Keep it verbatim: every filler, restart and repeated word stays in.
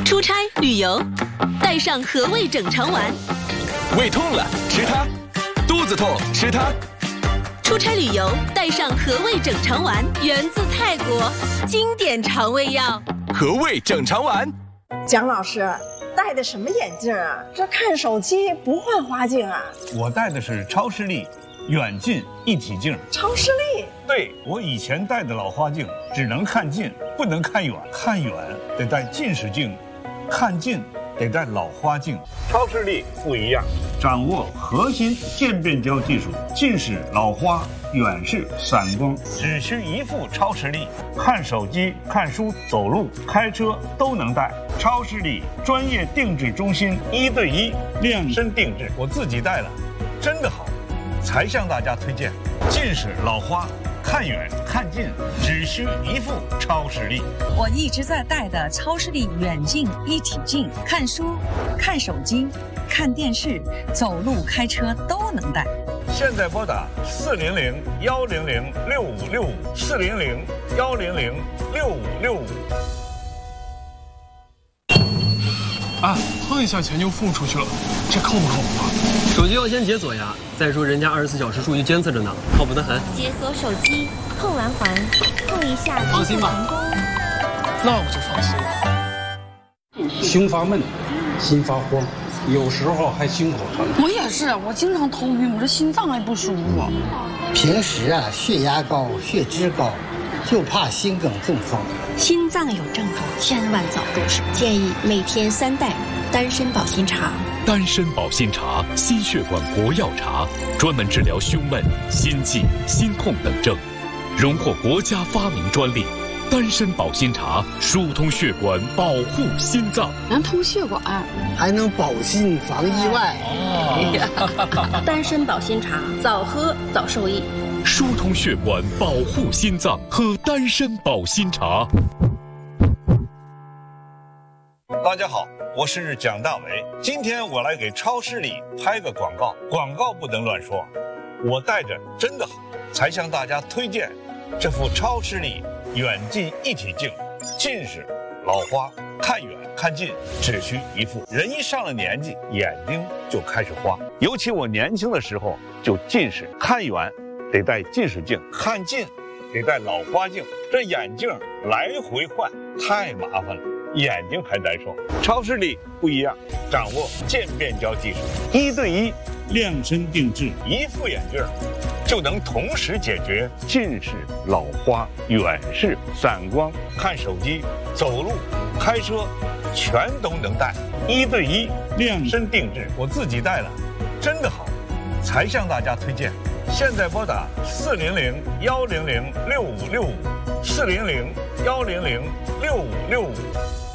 出差旅游，带上和味整肠丸。 胃痛了吃它，肚子痛吃它。 出差旅游，带上和味整肠丸，源自泰国，经典肠胃药。 和味整肠丸。 蒋老师戴的什么眼镜啊？这看手机不换花镜啊？ 我戴的是超视力远近一体镜。 超视力？ 对，我以前戴的老花镜只能看近，不能看远，看远得戴近视镜，看近得戴老花镜。超视力不一样，掌握核心渐变焦技术，近视、老花、远视、散光，只需一副超视力，看手机、看书、走路、开车都能戴。超视力专业定制中心，一对一量身定制，我自己戴了，真的好，才向大家推荐。近视、老花，看远看近只需一副超视力。 我一直在戴的超视力远近一体镜，看书、看手机、看电视、走路、开车都能戴。 现在拨打四零零幺零零六五六五，四零零幺零零六五六五。 啊，碰一下钱就付出去了，这靠不靠谱啊？ 手机要先解锁呀。再说人家二十四小时数据监测着呢，靠谱得很。 解锁手机，碰完还，碰一下放心吧。那我就放心了。 胸发闷，心发慌，有时候还心口疼。 我也是，我经常头晕，我这心脏还不舒服。 平时啊，血压高，血脂高，就怕心梗中风。 心脏有症状，千万早入手。建议每天三袋丹参保心茶。 丹参保心茶，心血管国药茶，专门治疗胸闷、心悸、心痛等症，荣获国家发明专利。丹参保心茶疏通血管，保护心脏， 能通血管， 还能保心防意外。 哦、丹参保心茶，早喝早受益。 疏通血管，保护心脏，喝丹参保心茶。 大家好，我是蒋大为。今天我来给超视力拍个广告，广告不能乱说，我戴着真的好，才向大家推荐这副超视力远近一体镜。近视、老花，看远看近只需一副。人一上了年纪，眼睛就开始花，尤其我年轻的时候就近视，看远得戴近视镜，看近得戴老花镜，这眼镜来回换太麻烦了，眼睛还难受。超视力不一样，掌握渐变焦技术，一对一量身定制，一副眼镜就能同时解决近视、老花、远视、散光，看手机、走路、开车全都能戴，一对一量身定制，我自己戴了，真的好，才向大家推荐。现在拨打四零零幺零零六五六五，四零零幺零零六五六五。